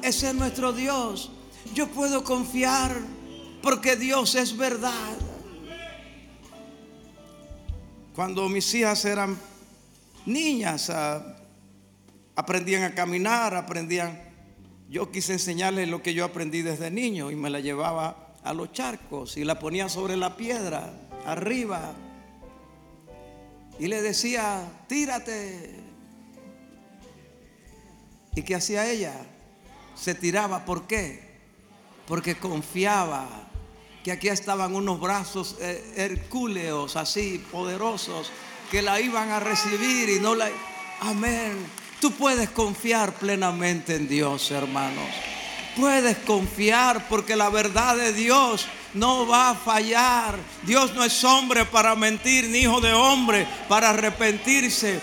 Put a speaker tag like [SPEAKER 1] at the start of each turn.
[SPEAKER 1] ese es nuestro Dios. Yo puedo confiar porque Dios es verdad. Cuando mis hijas eran niñas, aprendían a caminar, yo quise enseñarles lo que yo aprendí desde niño y me la llevaba a los charcos y la ponía sobre la piedra, arriba, y le decía: tírate. ¿Y qué hacía ella? Se tiraba. ¿Por qué? Porque confiaba que aquí estaban unos brazos hercúleos, así poderosos, que la iban a recibir y no la... Amén. Tú puedes confiar plenamente en Dios, hermanos. Puedes confiar porque la verdad de Dios no va a fallar. Dios no es hombre para mentir, ni hijo de hombre para arrepentirse.